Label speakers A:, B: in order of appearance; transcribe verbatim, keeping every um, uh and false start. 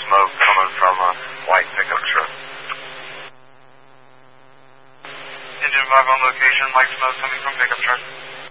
A: smoke coming from a white pickup truck.
B: Engine five on location, light smoke coming from pickup truck.